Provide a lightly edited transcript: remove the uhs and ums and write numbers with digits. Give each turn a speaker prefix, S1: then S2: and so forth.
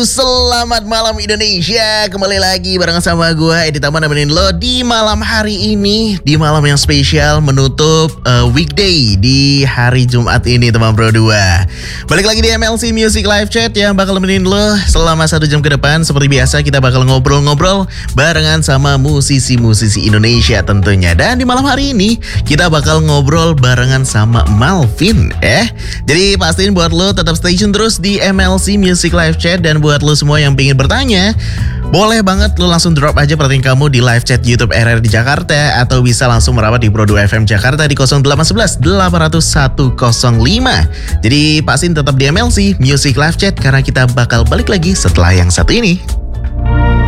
S1: selamat malam Indonesia. Kembali lagi bareng sama gue Edi Taman nemenin lo di malam hari ini, di malam yang spesial menutup weekday di hari Jumat ini teman bro 2. Balik lagi di MLC Music Live Chat yang bakal nemenin lo selama 1 jam ke depan. Seperti biasa kita bakal ngobrol-ngobrol barengan sama musisi-musisi Indonesia tentunya. Dan di malam hari ini kita bakal ngobrol barengan sama Malvin Jadi pastiin buat lo tetap stay tune terus di MLC Music Live Chat. Dan buat lo semua yang pengen bertanya, boleh banget lo langsung drop aja pertanyaan kamu di live chat YouTube RRD Jakarta, atau bisa langsung merawat di Pro 2 FM Jakarta di 0811 800 105. Jadi pastiin tetap di MLC Music Live Chat karena kita bakal balik lagi setelah yang satu ini.